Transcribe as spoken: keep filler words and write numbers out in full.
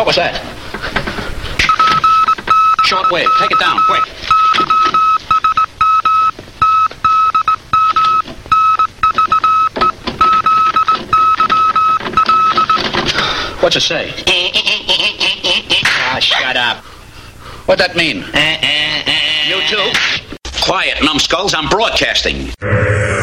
What was that? Short wave. Take it down, quick. What's it say? Ah, shut up. What'd that mean? You too? Quiet, numbskulls. I'm broadcasting.